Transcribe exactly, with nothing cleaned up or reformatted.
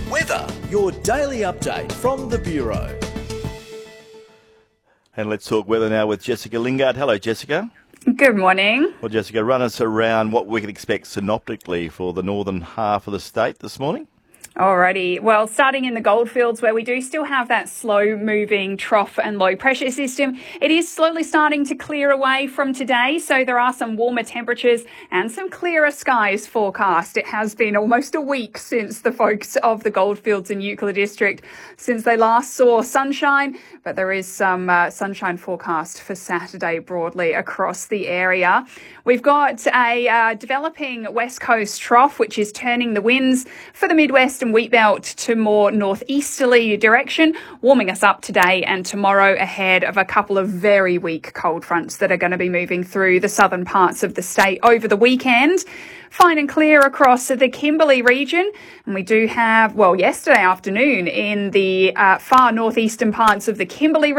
Weather, your daily update from the Bureau. And let's talk weather now with Jessica Lingard. Hello, Jessica. Good morning. Well, Jessica, run us around what we can expect synoptically for the northern half of the state this morning. Alrighty. Well, starting in the Goldfields, where we do still have that slow-moving trough and low-pressure system, it is slowly starting to clear away from today, so there are some warmer temperatures and some clearer skies forecast. It has been almost a week since the folks of the Goldfields in Euclid District, since they last saw sunshine, but there is some uh, sunshine forecast for Saturday broadly across the area. We've got a uh, developing west coast trough, which is turning the winds for the Midwest and wheat belt to more northeasterly direction, warming us up today and tomorrow ahead of a couple of very weak cold fronts that are going to be moving through the southern parts of the state over the weekend. Fine and clear across the Kimberley region. And we do have, well, yesterday afternoon in the uh, far northeastern parts of the Kimberley region,